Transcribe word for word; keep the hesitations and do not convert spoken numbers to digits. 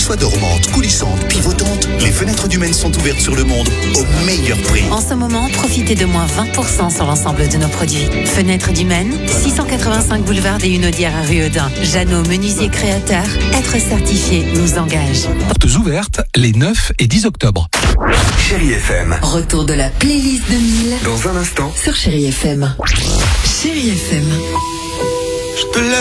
soient dormantes, coulissantes, pivotantes, les fenêtres du Maine sont ouvertes sur le monde au meilleur prix. En ce moment, profitez de moins vingt pour cent sur l'ensemble de nos produits. Fenêtres du Maine, six cent quatre-vingt-cinq boulevard des Hunaudières à Rueudin. Jeannot, menuisier créateur, être certifié nous engage. Portes ouvertes les neuf et dix octobre. Chérie F M. Retour de la playlist deux mille Dans un instant. sur Chérie F M. Chérie F M. Je te laisse.